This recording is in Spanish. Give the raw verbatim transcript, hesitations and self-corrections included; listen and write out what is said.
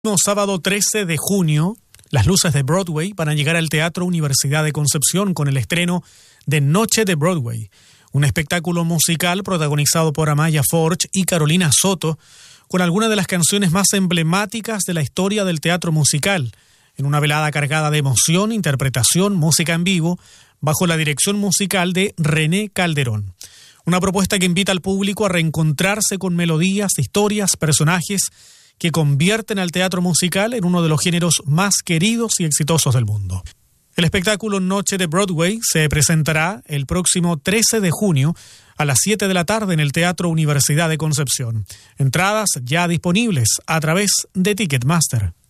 El sábado trece de junio, las luces de Broadway van a llegar al Teatro Universidad de Concepción con el estreno de Noche de Broadway, un espectáculo musical protagonizado por Amaya Forge y Carolina Soto, con algunas de las canciones más emblemáticas de la historia del teatro musical, en una velada cargada de emoción, interpretación, música en vivo, bajo la dirección musical de René Calderón. Una propuesta que invita al público a reencontrarse con melodías, historias, personajes que convierten al teatro musical en uno de los géneros más queridos y exitosos del mundo. El espectáculo Noche de Broadway se presentará el próximo trece de junio a las siete de la tarde en el Teatro Universidad de Concepción. Entradas ya disponibles a través de Ticketmaster.